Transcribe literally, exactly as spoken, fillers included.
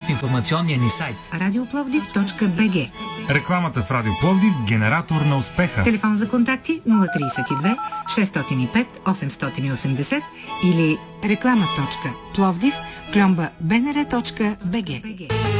информационния ни сайт радиопловдив точка би джи. Рекламата в Радио Пловдив – генератор на успеха. Телефон за контакти нула три две шест нов пет осем осем нов или реклама.пловдив кломба бнр точка би джи.